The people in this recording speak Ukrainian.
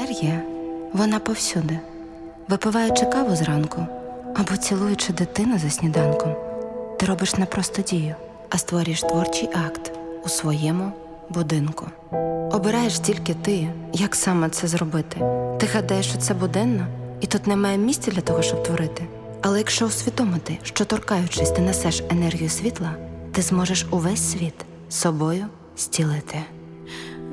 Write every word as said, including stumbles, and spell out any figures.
енергія, вона повсюди. Випиваючи каву зранку або цілуючи дитину за сніданком, ти робиш не просто дію, а створюєш творчий акт у своєму будинку. Обираєш тільки ти, як саме це зробити. Ти гадаєш, що це буденно, і тут немає місця для того, щоб творити. Але якщо усвідомити, що торкаючись ти несеш енергію світла, ти зможеш увесь світ собою зцілити.